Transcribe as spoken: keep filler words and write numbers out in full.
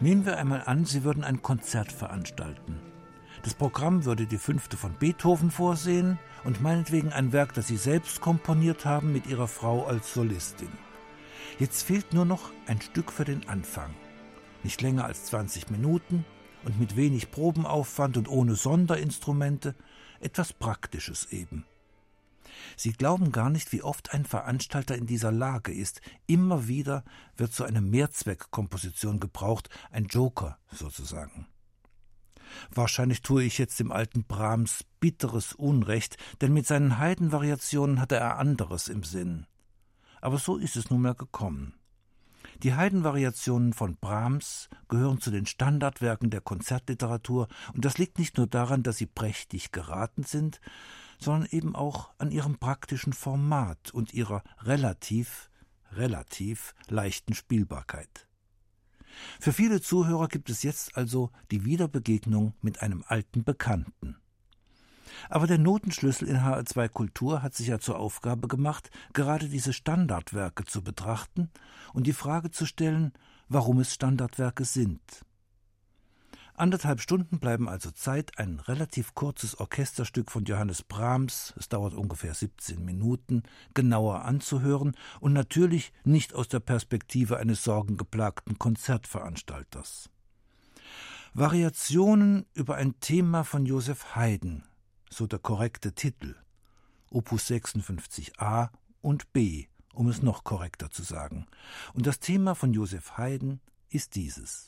Nehmen wir einmal an, Sie würden ein Konzert veranstalten. Das Programm würde die Fünfte von Beethoven vorsehen und meinetwegen ein Werk, das Sie selbst komponiert haben, mit Ihrer Frau als Solistin. Jetzt fehlt nur noch ein Stück für den Anfang. Nicht länger als zwanzig Minuten und mit wenig Probenaufwand und ohne Sonderinstrumente, etwas Praktisches eben. Sie glauben gar nicht, wie oft ein Veranstalter in dieser Lage ist. Immer wieder wird so eine Mehrzweckkomposition gebraucht, ein Joker sozusagen. Wahrscheinlich tue ich jetzt dem alten Brahms bitteres Unrecht, denn mit seinen Haydn-Variationen hatte er anderes im Sinn. Aber so ist es nunmehr gekommen. Die Haydn-Variationen von Brahms gehören zu den Standardwerken der Konzertliteratur, und das liegt nicht nur daran, dass sie prächtig geraten sind, sondern eben auch an ihrem praktischen Format und ihrer relativ, relativ leichten Spielbarkeit. Für viele Zuhörer gibt es jetzt also die Wiederbegegnung mit einem alten Bekannten. Aber der Notenschlüssel in H R zwei Kultur hat sich ja zur Aufgabe gemacht, gerade diese Standardwerke zu betrachten und die Frage zu stellen, warum es Standardwerke sind. Anderthalb Stunden bleiben also Zeit, ein relativ kurzes Orchesterstück von Johannes Brahms, es dauert ungefähr siebzehn Minuten, genauer anzuhören und natürlich nicht aus der Perspektive eines sorgengeplagten Konzertveranstalters. Variationen über ein Thema von Joseph Haydn, so der korrekte Titel, Opus sechsundfünfzig a und b, um es noch korrekter zu sagen. Und das Thema von Joseph Haydn ist dieses.